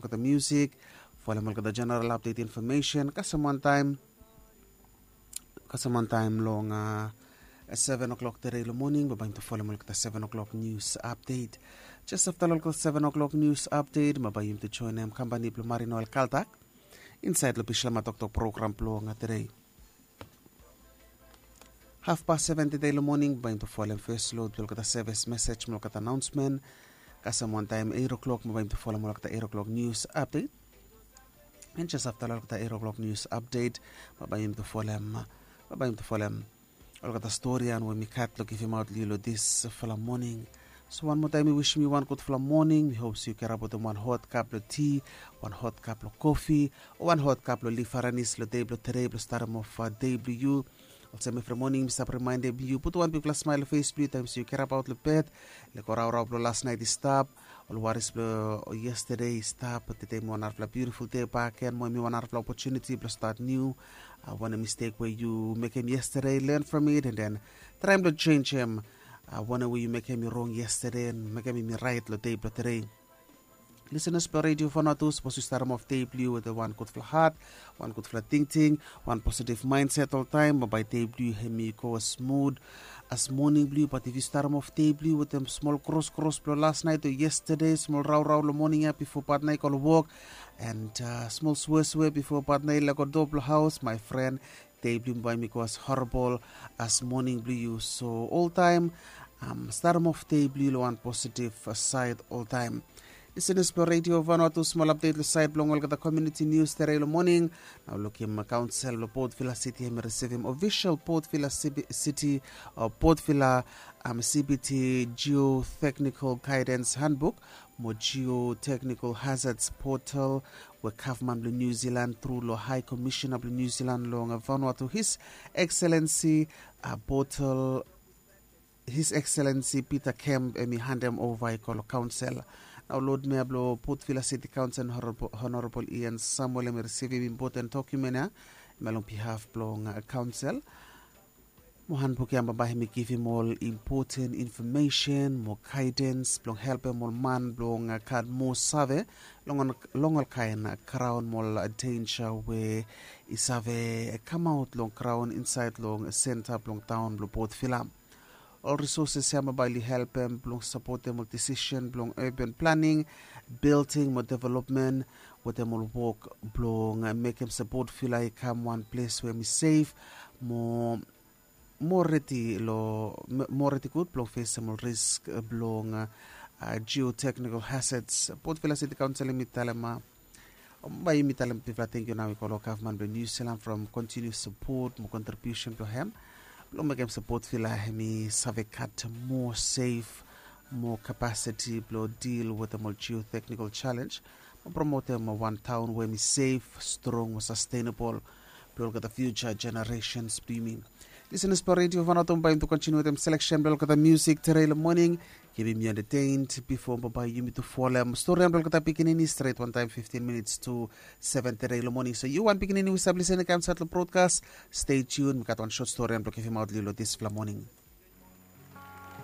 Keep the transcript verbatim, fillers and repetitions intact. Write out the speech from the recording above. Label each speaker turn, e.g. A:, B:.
A: the music, follow mo the general update information. Kasaman time, kasaman time long uh, seven o'clock today in the morning. Babayin to follow mo the seven o'clock news update. Just after local seven o'clock news update, mabayim to join them company Plumarino Al Kaltak inside the Pishla Matok program plo nga today. Half past seven today in the morning, babayim to follow first load look at the service message, look at announcement. Kasam one time eight o'clock, mabayim to follow look at the eight o'clock news update. And just after look at the eight o'clock news update, mabayim to follow mabayim to follow look at the story and when we cat look if him out lilo this for the morning. So one more time, we wish me one good for the morning. We hope you care about one hot cup of tea, one hot cup of coffee, or one hot cup of lifaranis, lo table terrible start of uh, debut. Also, me for morning, Mister Remind you put one people smile face blue times you care about the pet. Like around last night is stop, or what is yesterday stop. But the time one have a beautiful day back and when me one have opportunity to start new. I want a mistake where you make him yesterday, learn from it, and then try to change him. I wonder where you make him wrong yesterday and make him right the day but today. Listeners per radio for not to supposed to start off day blue with the one good for heart, one good for thinking, one positive mindset all time. But by day blue, he go as smooth as morning blue. But if you start off day blue with them small cross cross blue last night or yesterday, small row row the morning up before part night call walk, and uh, small swear swear before part night like a double house, my friend. Day blue by me was horrible as morning blue. So all time. Um, start off day blue one positive side all time. Listen to the radio one or two small update the side belong the community news today in the morning. Now look him council of Port Vila City him receive him official Port Vila City or Port Vila um, C B T geotechnical guidance handbook, more geotechnical hazards portal where government of New Zealand through the High Commissioner of New Zealand long Vanuatu His Excellency uh, portal His Excellency Peter Kemp and me hand them over I call council. Now Lord Mayor Blo Port Vila City Council Honorable, Honorable Ian Samuel and receiving important document on behalf of uh, council. Mohan Pukiamba by him give him all important information, more guidance, blong help him more man, blong card more save, long long kind crown more danger where isave come out long crown inside long center long town blong Port Vila. All resources here mobile help them, blong support them with decision, blong urban planning, building, more development, what them will work, blong make them support feel like come one place where we safe, more more ready lo more ready good, blong face some risk, blong uh, uh, geotechnical hazards. Port Vila City Council mitalema. By mitalem people thank you now we call our government of New Zealand from continuous support, more contribution to him. Long make him support feel like me cut more safe, more capacity, blow deal with the more geotechnical challenge. Promote them one town where me safe, strong, sustainable, blow at the future generations beaming. Listen to radio for not to continue with them selection, blow at the music today in the morning, giving me entertained before by you to follow story and blow at the beginning straight one time fifteen minutes to seven today in the morning. So you want beginning with listening to the broadcast, stay tuned. We got one short story and blow him out little this morning.